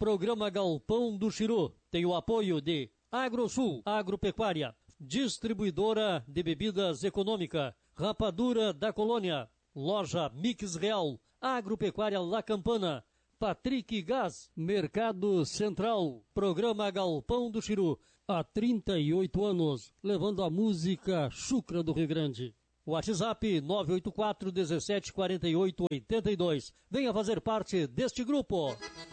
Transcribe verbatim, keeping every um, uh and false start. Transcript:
Programa Galpão do Chiru tem o apoio de Agrosul, Agropecuária, Distribuidora de Bebidas Econômica, Rapadura da Colônia, Loja Mix Real, Agropecuária La Campana, Patrick Gás, Mercado Central, Programa Galpão do Chiru, há trinta e oito anos, levando a música chucra do Rio Grande. WhatsApp nove oito quatro, dezessete, quarenta e oito, oitenta e dois. Venha fazer parte deste grupo.